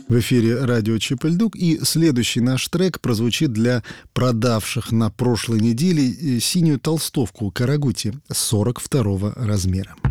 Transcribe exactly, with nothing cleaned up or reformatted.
В эфире радио Чип-и-Ль-Дук, и следующий наш трек прозвучит для продавших на прошлой неделе синюю толстовку Карагути сорок второго размера.